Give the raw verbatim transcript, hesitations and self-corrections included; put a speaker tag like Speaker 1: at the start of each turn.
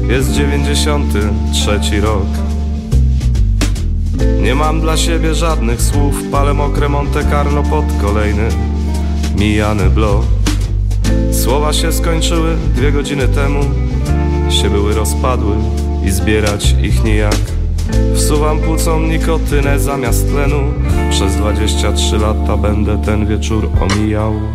Speaker 1: Jest dziewięćdziesiąty trzeci rok. Nie mam dla siebie żadnych słów. Palę mokre Monte Carlo pod kolejny mijany blok. Słowa się skończyły dwie godziny temu. Się były rozpadły i zbierać ich nijak. Wsuwam płucom nikotynę zamiast tlenu. Przez dwadzieścia trzy lata będę ten wieczór omijał.